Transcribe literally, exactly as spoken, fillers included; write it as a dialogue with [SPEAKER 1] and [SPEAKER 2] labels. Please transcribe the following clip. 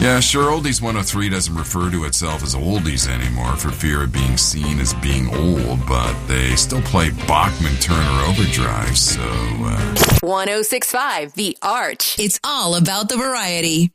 [SPEAKER 1] Yeah, sure, Oldies one oh three doesn't refer to itself as Oldies anymore for fear of being seen as being old, but they still play Bachman Turner Overdrive, so... Uh...
[SPEAKER 2] one oh six point five, The Arch.
[SPEAKER 3] It's all about the variety.